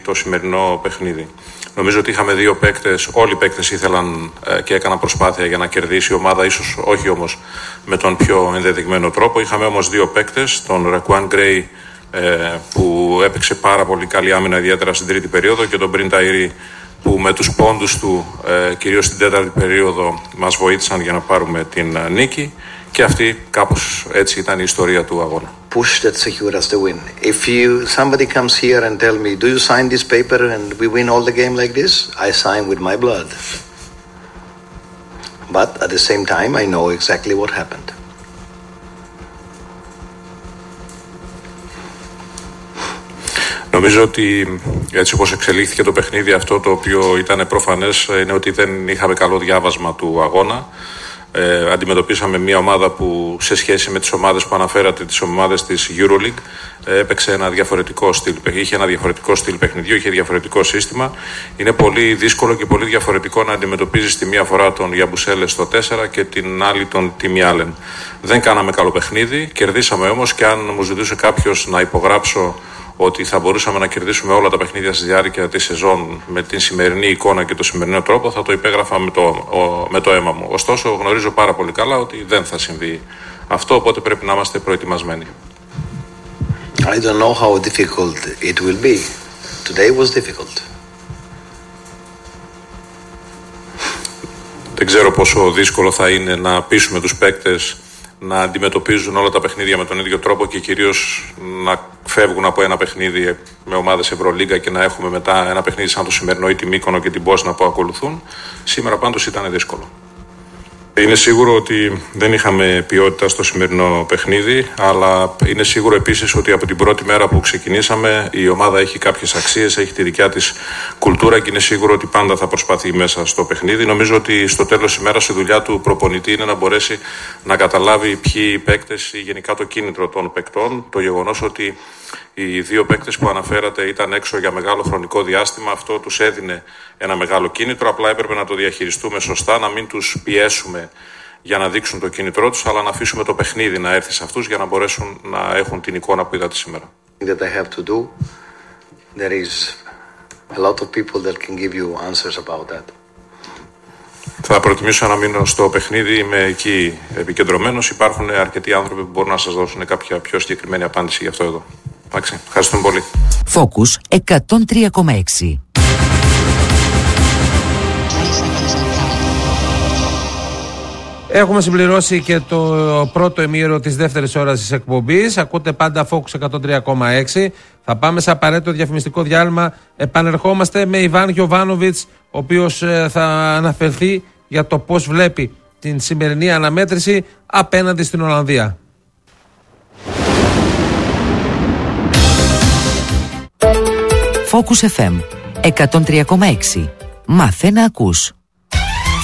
το σημερινό παιχνίδι. Νομίζω ότι είχαμε δύο παίκτες, όλοι οι παίκτες ήθελαν και έκαναν προσπάθεια για να κερδίσει η ομάδα, ίσως όχι όμως με τον πιο ενδεδειγμένο τρόπο. Είχαμε όμως δύο παίκτες, τον Ρακουάν Γκρέι που έπαιξε πάρα πολύ καλή άμυνα, ιδιαίτερα στην τρίτη περίοδο, και τον Μπριν Ταΐρι που με τους πόντους του, κυρίως στην τέταρτη περίοδο, μας βοήθησαν για να πάρουμε την νίκη. Και αυτή κάπως έτσι ήταν η ιστορία του αγώνα. Push that secured us the win. If somebody comes here and tell me, do you sign this paper and we win all the game like this? I sign with my blood. But at the same time, I know exactly what happened. Νομίζω ότι έτσι όπως εξελίχθηκε το παιχνίδι, αυτό το οποίο ήταν προφανές είναι ότι δεν είχαμε καλό διάβασμα του αγώνα. Αντιμετωπίσαμε μια ομάδα που σε σχέση με τις ομάδες που αναφέρατε, τις ομάδες της EuroLeague, έπαιξε ένα διαφορετικό στυλ, είχε ένα διαφορετικό στυλ παιχνιδιού, είχε διαφορετικό σύστημα. Είναι πολύ δύσκολο και πολύ διαφορετικό να αντιμετωπίζεις τη μία φορά τον Γιαμπουσέλε στο 4 και την άλλη τον Τίμι Άλεν. Δεν κάναμε καλό παιχνίδι, κερδίσαμε όμως, και αν μου ζητούσε κάποιος να υπογράψω ότι θα μπορούσαμε να κερδίσουμε όλα τα παιχνίδια στη διάρκεια της σεζόν με την σημερινή εικόνα και το σημερινό τρόπο, θα το υπέγραφα με το αίμα μου. Ωστόσο, γνωρίζω πάρα πολύ καλά ότι δεν θα συμβεί αυτό, οπότε πρέπει να είμαστε προετοιμασμένοι. I don't know how difficult it will be. Today was difficult. Δεν ξέρω πόσο δύσκολο θα είναι να πείσουμε τους παίκτες να αντιμετωπίζουν όλα τα παιχνίδια με τον ίδιο τρόπο και κυρίως να φεύγουν από ένα παιχνίδι με ομάδες Ευρωλίγκα και να έχουμε μετά ένα παιχνίδι σαν το σημερινό ή τη Μύκονο και την Πόσνα που ακολουθούν. Σήμερα πάντως ήταν δύσκολο. Είναι σίγουρο ότι δεν είχαμε ποιότητα στο σημερινό παιχνίδι, αλλά είναι σίγουρο επίσης ότι από την πρώτη μέρα που ξεκινήσαμε η ομάδα έχει κάποιες αξίες, έχει τη δικιά της κουλτούρα και είναι σίγουρο ότι πάντα θα προσπαθεί μέσα στο παιχνίδι. Νομίζω ότι στο τέλος της ημέρας η δουλειά του προπονητή είναι να μπορέσει να καταλάβει ποιοι παίκτες ή γενικά το κίνητρο των παικτών. Το γεγονός ότι οι δύο παίκτες που αναφέρατε ήταν έξω για μεγάλο χρονικό διάστημα, αυτό τους έδινε ένα μεγάλο κίνητρο. Απλά έπρεπε να το διαχειριστούμε σωστά, να μην τους πιέσουμε για να δείξουν το κίνητρό τους, αλλά να αφήσουμε το παιχνίδι να έρθει σε αυτούς για να μπορέσουν να έχουν την εικόνα που είδατε σήμερα. Θα προτιμήσω να μείνω στο παιχνίδι, είμαι εκεί επικεντρωμένος. Υπάρχουν αρκετοί άνθρωποι που μπορούν να σας δώσουν κάποια πιο συγκεκριμένη απάντηση γι' αυτό εδώ. Εντάξει, ευχαριστούμε πολύ. Focus 103,6. Έχουμε συμπληρώσει και το πρώτο ημίωρο της δεύτερης ώρας της εκπομπής. Ακούτε πάντα Focus 103,6. Θα πάμε σε απαραίτητο διαφημιστικό διάλειμμα. Επανερχόμαστε με Ιβάν Γιοβάνοβιτς, ο οποίος θα αναφερθεί για το πώς βλέπει την σημερινή αναμέτρηση απέναντι στην Ολλανδία. Focus FM 103,6. Μάθε να ακούς.